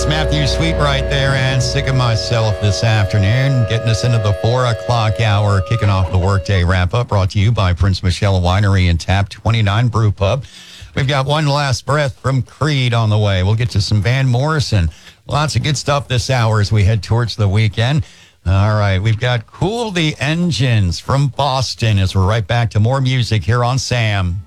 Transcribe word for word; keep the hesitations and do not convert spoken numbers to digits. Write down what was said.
Matthew Sweet right there, and Sick of Myself this afternoon, getting us into the four o'clock hour, kicking off the workday wrap-up, brought to you by Prince Michelle Winery and Tap twenty-nine Brew Pub. We've got One Last Breath from Creed on the way. We'll get to some Van Morrison. Lots of good stuff this hour as we head towards the weekend. All right, we've got Cool the Engines from Boston as we're right back to more music here on SAM.